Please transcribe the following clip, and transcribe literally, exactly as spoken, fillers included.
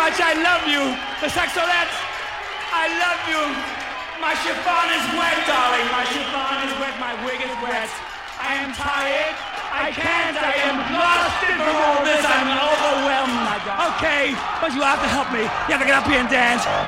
much. I love you. The saxolettes, I love you. My chiffon is wet, darling. My chiffon is wet. My wig is wet. I am tired. I can't. I am exhausted from all this. I'm overwhelmed, my God. Okay, but you have to help me. You have to get up here and dance.